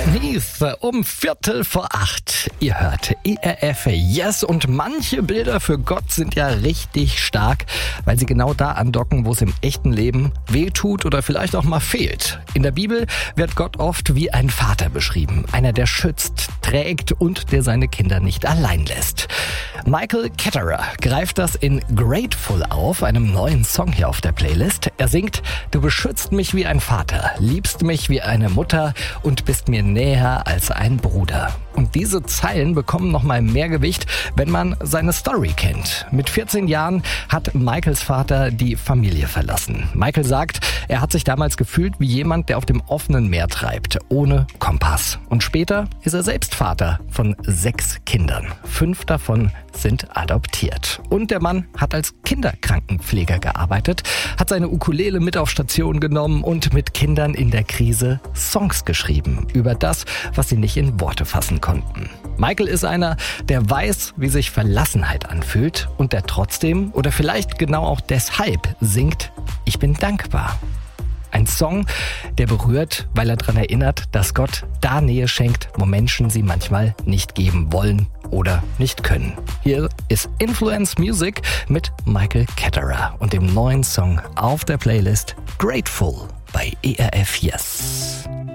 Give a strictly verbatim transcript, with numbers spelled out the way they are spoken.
Heath um Viertel vor acht. Ihr hört E R F Yes und manche Bilder für Gott sind ja richtig stark, weil sie genau da andocken, wo es im echten Leben wehtut oder vielleicht auch mal fehlt. In der Bibel wird Gott oft wie ein Vater beschrieben. Einer, der schützt, trägt und der seine Kinder nicht allein lässt. Michael Ketterer greift das in Grateful auf, einem neuen Song hier auf der Playlist. Er singt: Du beschützt mich wie ein Vater, liebst mich wie eine Mutter und bist mir näher als ein Bruder. Und diese Zeilen bekommen nochmal mehr Gewicht, wenn man seine Story kennt. Mit vierzehn Jahren hat Michaels Vater die Familie verlassen. Michael sagt, er hat sich damals gefühlt wie jemand, der auf dem offenen Meer treibt, ohne Kompass. Und später ist er selbst Vater von sechs Kindern. Fünf davon sind adoptiert. Und der Mann hat als Kinderkrankenpfleger gearbeitet, hat seine Ukulele mit auf Station genommen und mit Kindern in der Krise Songs geschrieben über das, was sie nicht in Worte fassen konnten. Michael ist einer, der weiß, wie sich Verlassenheit anfühlt und der trotzdem oder vielleicht genau auch deshalb singt: Ich bin dankbar. Ein Song, der berührt, weil er daran erinnert, dass Gott da Nähe schenkt, wo Menschen sie manchmal nicht geben wollen oder nicht können. Hier ist Influence Music mit Michael Ketterer und dem neuen Song auf der Playlist Grateful bei E R F Yes.